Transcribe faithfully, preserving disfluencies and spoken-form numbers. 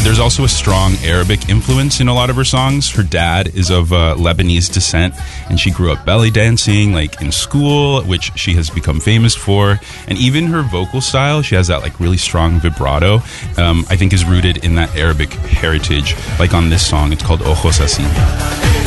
there's also a strong Arabic influence in a lot of her songs. Her dad is of uh, Lebanese descent, and she grew up belly dancing like in school, which she has become famous for. And even her vocal style, she has that like really strong vibrato, um, I think is rooted in that Arabic heritage. Like on this song, it's called Ojos Así.